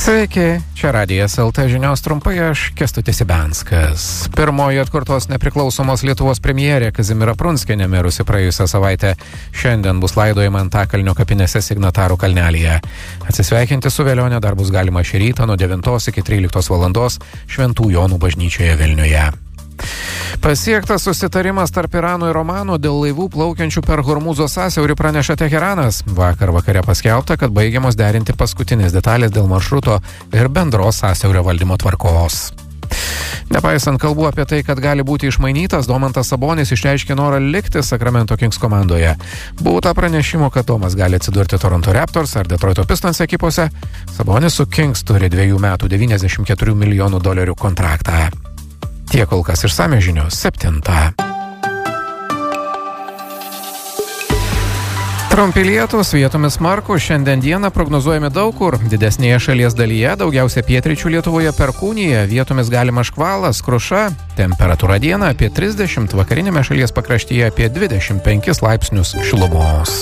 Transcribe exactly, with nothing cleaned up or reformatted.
Sveiki, čia Radijas L T žinios trumpai, aš Kęstutis Ibenskas. Pirmoji atkurtos nepriklausomos Lietuvos premjerė Kazimiera Prunskienė mirusi praėjusią savaitę šiandien bus laidojama Antakalnio kapinėse Signatarų kalnelyje. Atsisveikinti su velionė dar bus galima šį rytą nuo devintos iki tryliktos valandos Šventų Jonų bažnyčioje Vilniuje. Pasiektas susitarimas tarp Irano ir Omano dėl laivų plaukiančių per Hormūzo sąsiaurį praneša Teheranas. Vakar vakare paskelbta, kad baigiamos derinti paskutinės detalės dėl maršruto ir bendros sąsiaurio valdymo tvarkos. Nepaisant kalbų apie tai, kad gali būti išmainytas, Domantas Sabonis išreiškė norą likti Sacramento Kings komandoje. Būta pranešimų, kad Tomas gali atsidurti Toronto Raptors ar Detroito Pistons ekipose. Sabonis su Kings turi dviejų metų devyniasdešimt keturių milijonų dolerių kontraktą. Tiek kol kas išsamios žinios septintą. Trumpi lietūs, vietomis smarkūs, šiandien dieną prognozuojami daug kur. Didesnėje šalies dalyje, daugiausia pietryčių Lietuvoje perkūnija, vietomis galima škvalas, kruša. Temperatūra dieną apie trisdešimt, vakarinėme šalies pakraštyje apie dvidešimt penkis laipsnius šilumos.